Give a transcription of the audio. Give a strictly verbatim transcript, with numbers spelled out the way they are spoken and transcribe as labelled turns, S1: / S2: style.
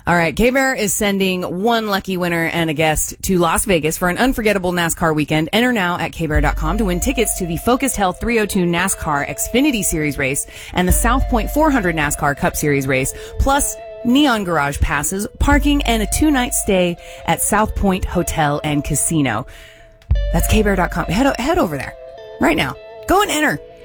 S1: All right, K-Bear is sending one lucky winner and a guest to Las Vegas for an unforgettable NASCAR weekend. Enter now at K Bear dot com to win tickets to the Focused Health three oh two NASCAR Xfinity Series race and the South Point four hundred NASCAR Cup Series race, plus Neon Garage passes, parking, and a two-night stay at South Point Hotel and Casino. That's K Bear dot com. Head, head over there right now. Go and enter.